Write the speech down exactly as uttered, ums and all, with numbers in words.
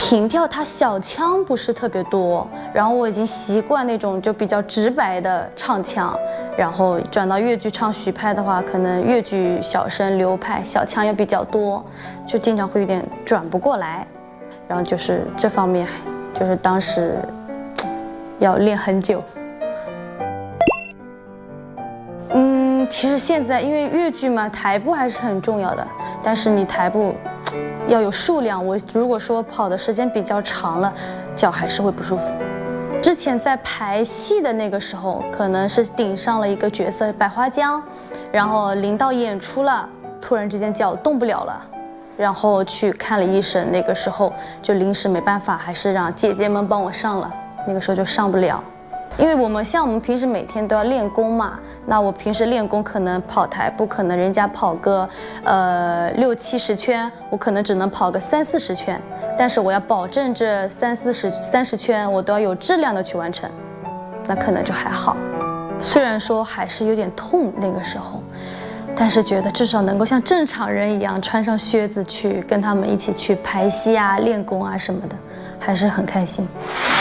平跳它小腔不是特别多，然后我已经习惯那种就比较直白的唱腔，然后转到越剧唱徐派的话，可能越剧小声流派小腔也比较多，就经常会有点转不过来，然后就是这方面，就是当时要练很久。嗯，其实现在因为越剧嘛，台步还是很重要的，但是你台步要有数量，我如果说跑的时间比较长了，脚还是会不舒服。之前在排戏的那个时候，可能是顶上了一个角色百花江，然后临到演出了，突然之间脚动不了了，然后去看了医生，那个时候就临时没办法，还是让姐姐们帮我上了，那个时候就上不了。因为我们像我们平时每天都要练功嘛，那我平时练功可能跑台步，可能人家跑个呃六七十圈，我可能只能跑个三四十圈，但是我要保证这三四十三十圈我都要有质量的去完成，那可能就还好。虽然说还是有点痛那个时候，但是觉得至少能够像正常人一样穿上靴子去跟他们一起去排戏啊、练功啊什么的，还是很开心。